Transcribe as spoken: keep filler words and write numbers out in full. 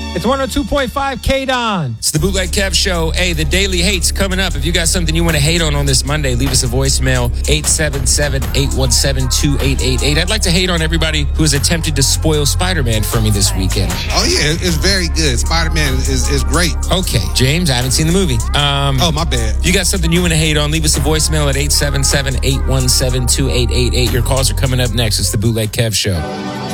It's one oh two point five K-Don. It's the Bootleg Kev Show. Hey, the Daily Hate's coming up. If you got something you want to hate on on this Monday, leave us a voicemail, eight seven seven, eight one seven, two eight eight eight. I'd like to hate on everybody who has attempted to spoil Spider-Man for me this weekend. Oh, yeah, it's very good. Spider-Man is, is great. Okay, James, I haven't seen the movie. Um, oh, my bad. If you got something you want to hate on, leave us a voicemail at eight seven seven, eight one seven, two eight eight eight. Your calls are coming up next. It's the Bootleg Kev Show.